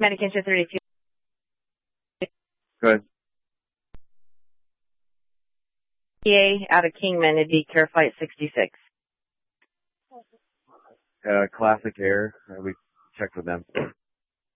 Medication 32. Good. PA out of Kingman, it'd be Care Flight 66. Classic Air. We checked with them.